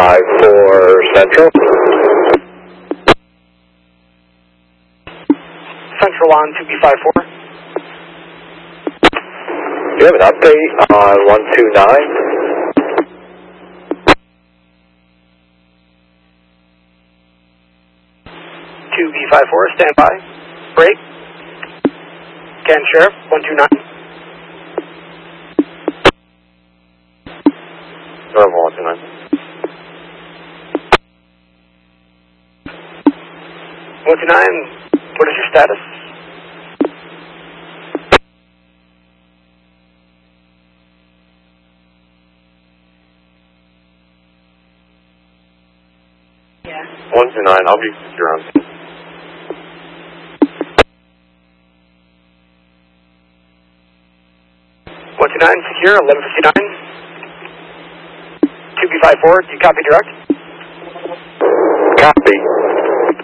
2B54 Central. Central on 2B54. Do you have an update on 129? 2B54, stand by. Break. Can Sheriff, 129. Sheriff 129. 129, what is your status? Yeah. 129, I'll be secure on. 129, secure, 1159. 2B54, do you copy direct? Copy.